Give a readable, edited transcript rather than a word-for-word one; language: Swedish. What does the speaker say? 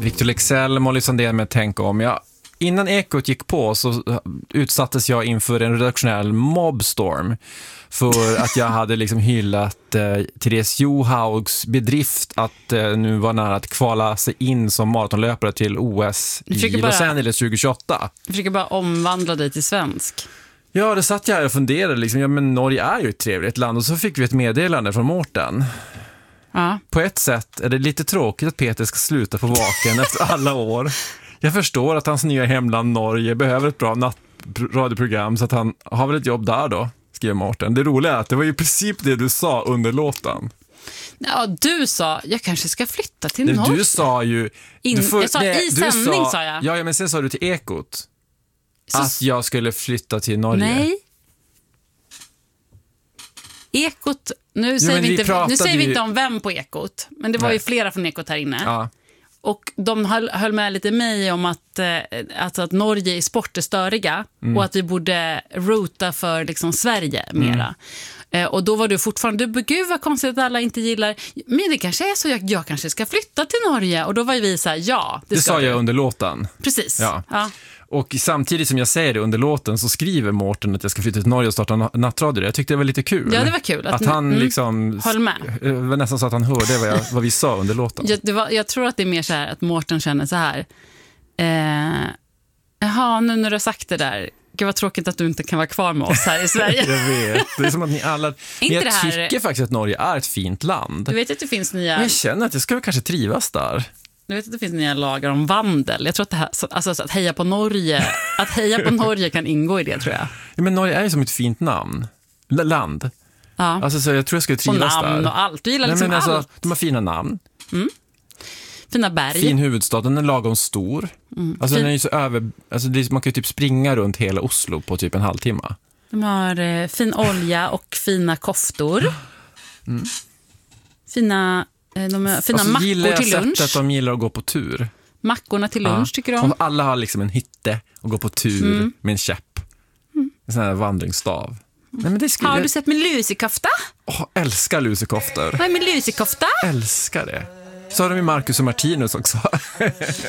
Victor Leksell, Molly Sandén med Tänk om. Innan Ekot gick på så utsattes jag inför en redaktionell mobbstorm för att jag hade liksom hyllat Therese Johaugs bedrift att nu var nära att kvala sig in som maratonlöpare till OS i Los Angeles 2028. Du försöker bara omvandla dig till svensk. Ja, det satt jag här och funderade liksom, men Norge är ju ett trevligt land, och så fick vi ett meddelande från Mårten. Ja. På ett sätt är det lite tråkigt att Peter ska sluta på Vaken efter alla år. Jag förstår att hans nya hemland Norge behöver ett bra radioprogram, så att han har väl ett jobb där då, skriver Mårten. Det roliga är att det var ju precis det du sa under låten. Ja, du sa, jag kanske ska flytta till Norge. Du sa ju... jag sa i sändning, sa jag. Ja, men sen sa du till Ekot att jag skulle flytta till Norge. Nej. Ekot, nu säger vi inte om vem på Ekot, men det var ju flera från Ekot här inne. Ja. Och de höll med lite mig om att Norge i sport är störiga och att vi borde rota för liksom Sverige mera. Och då var du fortfarande, gud vad konstigt att alla inte gillar, men det kanske är så, jag kanske ska flytta till Norge. Och då var vi så här, ja, det sa jag under låten. Precis. Ja. Och samtidigt som jag säger det under låten så skriver Mårten att jag ska flytta till Norge och starta nattradio. Jag tyckte det var lite kul. Ja, det var kul. Att han liksom höll med. Det var nästan så att han hörde vad vi sa under låten. Jag tror att det är mer så här att Mårten känner så här. Jaha, nu när du har sagt det där, gud vad tråkigt att du inte kan vara kvar med oss här i Sverige. Jag vet, det är som att ni alla... Men jag tycker faktiskt att Norge är ett fint land. Du vet att det finns nya... Men jag känner att jag ska kanske trivas där. Du vet att det finns nya lagar om vandel. Jag tror att det här, alltså att heja på Norge kan ingå i det, tror jag. Ja, men Norge är ju som ett fint namn. Land. Ja. Alltså, så jag tror jag skulle trivas där. Och namn och allt. Du gillar liksom allt. De har fina namn. Fina berg. Fin huvudstad, den är lagom stor. Alltså den är ju så man kan ju typ springa runt hela Oslo på typ en halvtimme. De har fin olja och fina koftor. Fina mackor till lunch. Att de gillar att gå på tur. Mackorna till lunch tycker de. Och alla har liksom en hytte och går på tur med en käpp. En sån här vandringsstav. Nej, men det har du sett min lusekofta? Älskar lusekoftor. Vad är min lusekofta? Älskar det. Så har de ju Marcus och Martinus också.